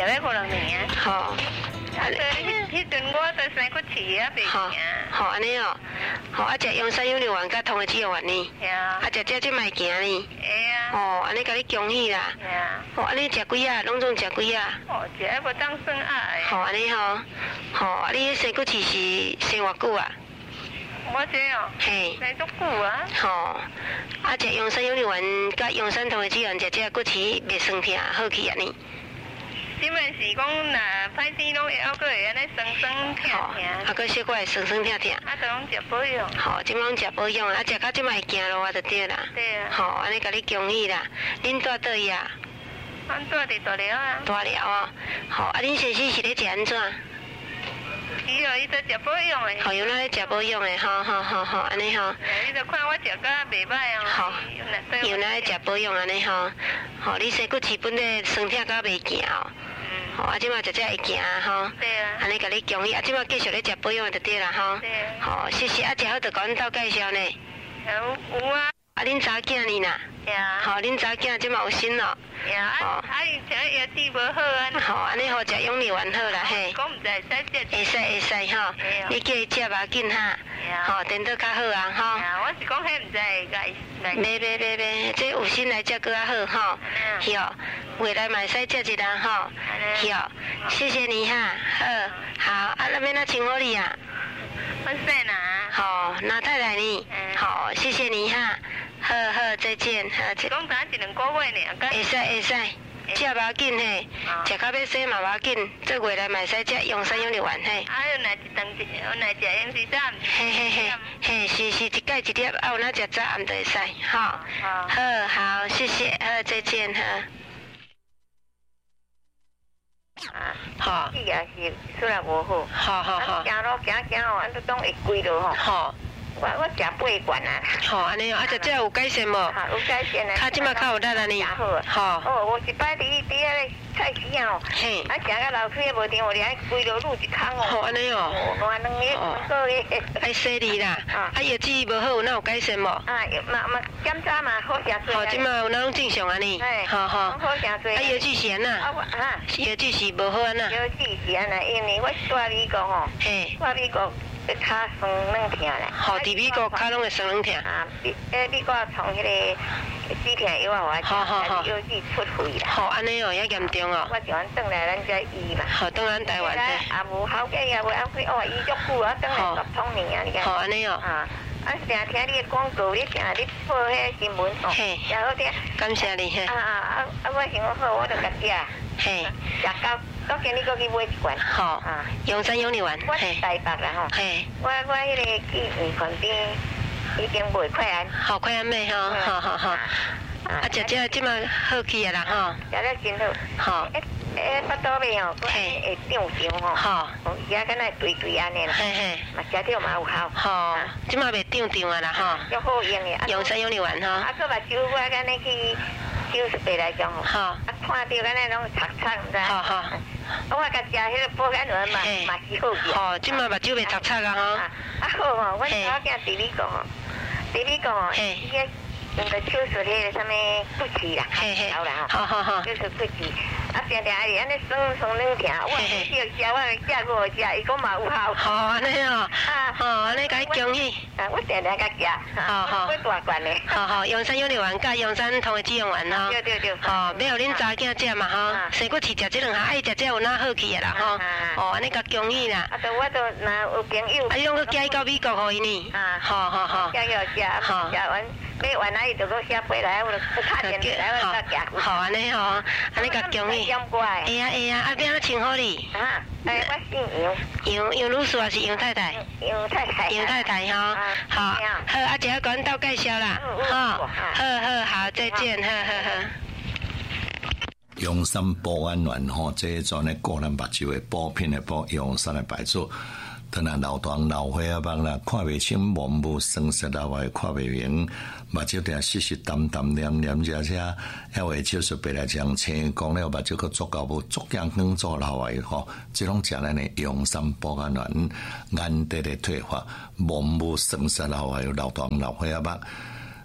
要5-6年。 好。 迄阵我都生骨刺啊，袂行。 好，安尼哦。好，啊，食用山有流丸甲通的止药丸呢。 系啊。 啊，食即卖行呢。 会啊。 哦，安尼甲你恭喜啦。 系啊。 哦，安尼食几啊？拢总食几啊？ 哦，食还无当算爱。 好，安尼吼。好，啊，你生骨刺是生偌久啊？ 我这哦。 嘿。 生足久啊。 吼，啊，食用山有流丸甲用山通的止丸，食这骨刺袂酸痛，好去啊呢。 基本是讲，若歹生拢会还佫会安尼酸酸痛痛。 啊，佫小可会酸酸痛痛。 啊，都拢食保养。 好，即拢食保养啊，食到即摆会行路啊，就对啦。 对啊。 好，安尼甲你恭喜啦。恁住倒位啊？ 阮住伫大寮啊。 大寮哦。好，啊，恁先生是咧食安怎？ 伊哦，伊都食保养的。 好，有那咧食保养的，好，安尼吼。 你就看我食甲袂歹哦。 好。有那咧食保养安尼吼。好，你生骨刺本来酸痛甲袂行哦。好，啊，即马食会行吼。 对啊。 安尼甲你恭喜，啊，即马继续咧食保养就对啦吼。 对。 好，谢谢，啊，食好就甲阮斗介绍呢。 有啊。 啊，恁查囝呢啦？ 呀。 好，恁查囝即马有心咯。 呀。啊，伊食药剂无好啊。 好，安尼好食养力丸好啦嘿。 讲毋知会使食。 会使吼。你叫伊食吧紧哈。吼，颠倒较好啊吼。 我是讲迄毋知会甲袂，这有心来食搁较好吼。是哦，未来嘛会使食一人吼。是哦，谢谢你哈。好，啊，那边那请好你啊。 我说哪？ 好，那太太呢？好，谢谢你哈。好，再见。 讲打1-2个月呢， 会使，食无要紧嘿，食到要死嘛无要紧，这月来嘛会使食用山养力丸嘿。 啊，有哪一顿有哪食用是啥？ 嘿，是一盖一粒，啊有哪食早暗就会使，好，好，谢谢，再见哈。好。 伊也是出来无好。好。行路行哦，俺都当会跪了吼。好。我食8罐啊。好， 安尼哦，啊，食这有改善无？ 有改善啊。 较即马较有力啊呢。好。 哦，我一摆伫迄菜市啊哦。嘿。啊，食到楼梯无停，我连规路愈一空哦。 好，安尼哦。 换2个月。 爱洗你啦。啊，药剂无好，有哪有改善无？ 嘛检查嘛好诚多。 好，即马有哪拢正常啊呢？好。好诚多。啊，药剂是安那？药剂是无好安那？ 药剂是安那，因为我住美国吼。嘿。住美国。脚酸软痛啦， 好，伫美国脚拢会酸软痛。 啊，美国从迄个止痛药啊，我药剂出去啦。 好，安尼哦，遐严重哦。 我就转转来咱遮医嘛。 好，转咱台湾的。 啊，无好解也无安去哦，医足久啊，转来10通年啊，你看。 好，安尼哦。 啊，常听你的广告，你常你报迄新闻哦。嘿。也好听。 感谢你嘿。 我想好，我就甲食。嘿。食到今日搁去买1罐。 好。用山养力丸。 我是台北啦吼。嘿。我迄个去医院边已经卖快安。好， 快安妹吼。好。啊，食这即马好去啊啦吼。 食了真好。好。巴肚尾哦，会胀吼。好。而家敢若堆安尼啦。嘿。嘛食着嘛有效。 好。即马袂胀啊啦吼。 足好用的。 用山养力丸吼。 啊，搁目睭我敢若去手术来讲吼。好。啊，看到敢若拢擦，毋知。好。我甲食迄个保肝丸嘛是好去。 好，即马目睭袂擦啊吼。 啊好吼，我查某囝伫美国吼，伊个用个手术迄个啥物骨刺啦，好啦吼。好。手术骨刺，啊常常安尼酸软痛，我叫食，我寄过食，伊讲嘛有效。 好，安尼哦。好，安尼甲你恭喜。 我常常甲食。好。买大罐的。 好，用山养力丸甲用山通的止痒丸吼。 对。 好，要互恁查囝食嘛吼，生骨刺食这2项，爱食这有哪好去的啦吼。哦，安尼甲恭喜啦。 我都若有朋友。 啊，你拢去寄到美国互伊呢？好。 寄去食，食完买完啊，伊就搁写回来，我就拍电来我再寄。 好，安尼吼，安尼甲恭喜。会啊，啊变啊请好你。 我姓杨。 杨女士还是杨太太？ 杨太太吼。好，啊，一下甲阮斗介绍啦。好，再见，好。 用山保安丸吼，这种呢个人目睭的补品的补，用山来摆做。当然老大老花啊帮啦，看袂清模糊，酸涩老外看袂明，目睭定湿淡淡黏黏，而且还会手术白来讲青光了，目睭个足够无足样光做老外吼，这种食咱的用山保安丸，眼底的退化，模糊酸涩老外老大老花啊帮。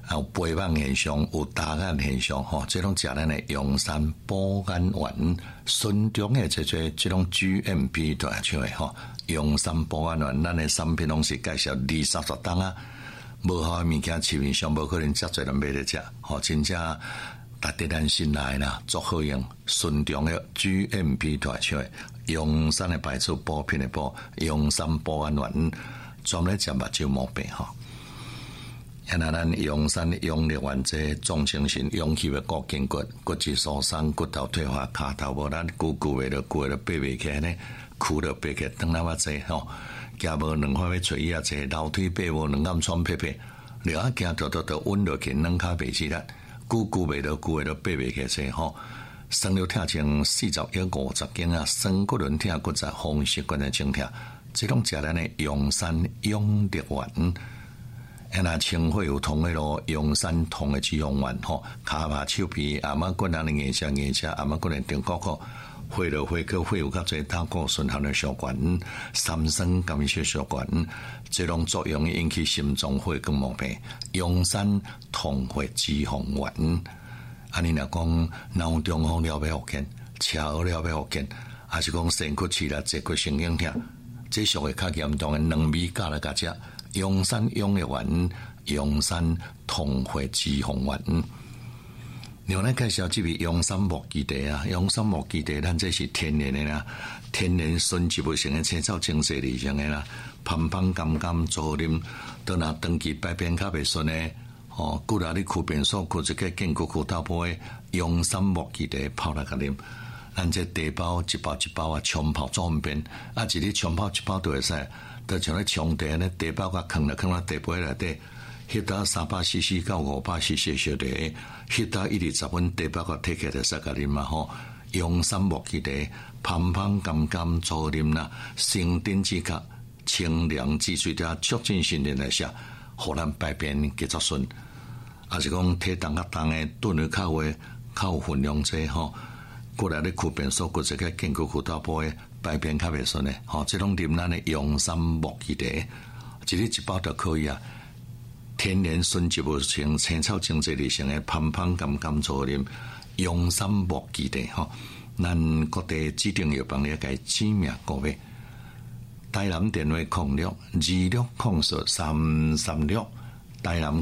有肥胖现象，有大眼现象，这种食咱的用山保肝丸，顺中的这种 GMP 大像的用山保肝丸，咱的产品拢是介绍20-30档啊，无好的物件市面上无可能遮侪人买来食，真正值得咱信赖啦，足好用，顺中的 GMP 大像的用山的白醋补品的补，用山保肝丸，专门食目睭毛病现在咱用山用力丸这总精神，用起的骨筋骨、骨质疏松、骨头退化、骹头无咱久的就爬袂起来呢，躯就爬起来，当那么济行无两块要找伊济，楼梯爬无两暗喘撇撇，了啊行都稳落去，两骹袂起来，久袂到爬袂起济酸了疼成40-50斤啊，酸骨轮疼骨折、风湿骨的症疼，这种食咱的用山用力丸。那清血有痛的咯，用山痛的止痛丸骹麻手皮阿妈骨人的硬车，阿妈骨人顶骨骨，血了血有较侪胆固醇含的血管、三酸甘血血管，这种作用引起心脏血管毛病。用山痛血止痛丸，你若讲脑中风了要复健，车祸了要复健，还是讲身躯起来坐骨神经痛，这属会较严重的两味加来食。用山用力丸，用山痛血止痛丸。另外介绍这味用山木基茶啊，用山木基茶，咱这是天然的啦，天然纯植物性的青草精髓里面的啦，香香甘甘做啉，倒若长期排便较袂顺的，骨力你区便所骨一个筋骨头部的用山木基茶泡来甲啉。咱这茶包一包一包啊，冲泡做方便，一日冲泡一包都会使。就像咧冲茶咧，茶包甲放到茶杯内底，迄搭300cc 到500cc 小茶，迄搭120分茶包甲摕起来就使甲啉嘛用山木基茶，香香甘甘做啉啦，生顶指甲，清凉止水者，促进训练来食，互咱排便结足顺。也是讲体重较重的，炖的较话，较有分量济过来咧区便所骨这个筋骨骨头部的排便较袂顺的，这种啉咱的用山木基茶，一日一包就可以啊。天然纯植物性青草精髓里性的香香甘甘做啉，用山木基茶咱各地指定药房咧，甲指名购买。台南电话0626043336，台南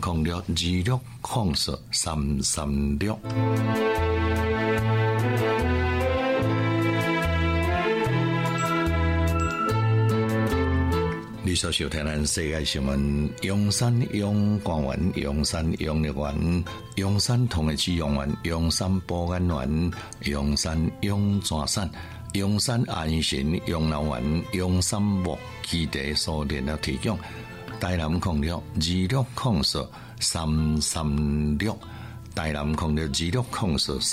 0626043336。你所收听咱世界新闻，用山用光丸，用山用力丸，用山痛的止痛丸，用山保肝丸，用山用全山，用山安神用脑丸，用山木基茶所联合提供。台南0626043336，台南0626043336。